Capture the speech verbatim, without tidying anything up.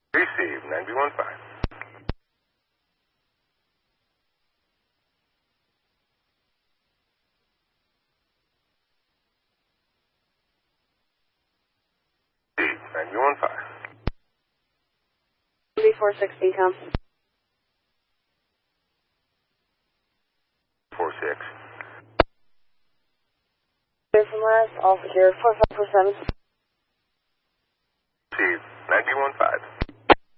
Receive, nine B one five. Receive, nine B one five. B four sixty, come. four six. Clear from last, all secure, four five four seven.